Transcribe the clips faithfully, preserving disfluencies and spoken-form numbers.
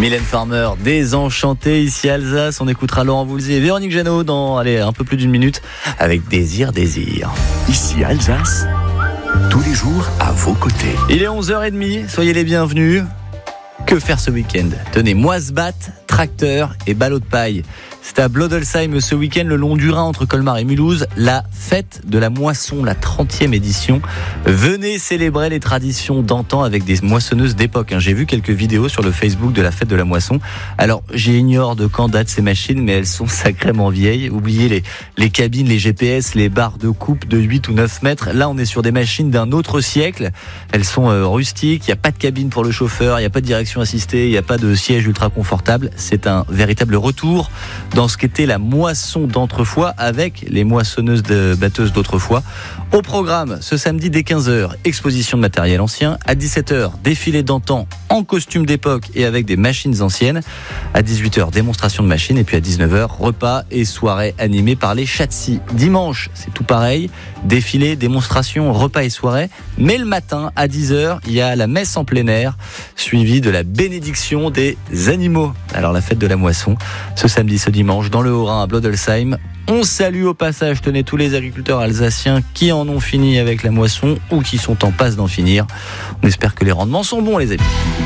Mylène Farmer, Désenchantée ici à Alsace. On écoutera Laurent Voulzy et Véronique Jeannot dans allez, un peu plus d'une minute avec Désir, Désir. Ici Alsace, tous les jours à vos côtés. Il est onze heures trente, soyez les bienvenus. Que faire ce week-end ? Tenez, moisse-batte, tracteur et ballot de paille. C'est à Blodelsheim ce week-end, le long du Rhin entre Colmar et Mulhouse, la fête de la moisson, la trentième édition. Venez célébrer les traditions d'antan avec des moissonneuses d'époque. J'ai vu quelques vidéos sur le Facebook de la fête de la moisson. Alors, j'ignore de quand datent ces machines, mais elles sont sacrément vieilles. Oubliez les, les cabines, les G P S, les barres de coupe de huit ou neuf mètres. Là, on est sur des machines d'un autre siècle. Elles sont euh, rustiques, il n'y a pas de cabine pour le chauffeur, il n'y a pas de direction assistée, il n'y a pas de siège ultra confortable. C'est un véritable retour dans ce qu'était la moisson d'antrefoi avec les moissonneuses de batteuses d'autrefois. Au programme, ce samedi dès quinze heures, exposition de matériel ancien. À dix-sept heures, défilé d'antan en costume d'époque et avec des machines anciennes. À dix-huit heures, démonstration de machines. Et puis à dix-neuf heures, repas et soirée animée par les Chatsi. Dimanche, c'est tout pareil. Défilé, démonstration, repas et soirée. Mais le matin, à dix heures, il y a la messe en plein air, suivie de la bénédiction des animaux. Alors la fête de la moisson, ce samedi, ce dimanche, dans le Haut-Rhin à Blodelsheim. On salue au passage, tenez, tous les agriculteurs alsaciens qui en ont fini avec la moisson ou qui sont en passe d'en finir. On espère que les rendements sont bons, les amis.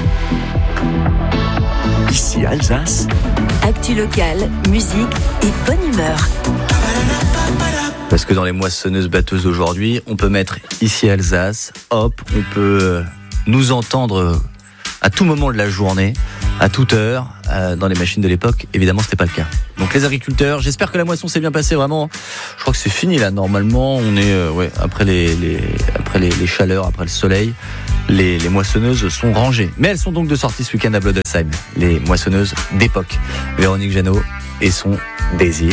Ici Alsace, actu locale, musique et bonne humeur. Parce que dans les moissonneuses batteuses d'aujourd'hui, on peut mettre ici Alsace, hop, on peut nous entendre à tout moment de la journée, à toute heure. Euh, dans les machines de l'époque, évidemment, c'était pas le cas. Donc les agriculteurs, j'espère que la moisson s'est bien passée, vraiment. Je crois que c'est fini là. Normalement, on est euh, ouais après les, les après les, les chaleurs, après le soleil, les, les moissonneuses sont rangées. Mais elles sont donc de sortie ce week-end à Blodelsheim, les moissonneuses d'époque. Véronique Jeannot et son Désir.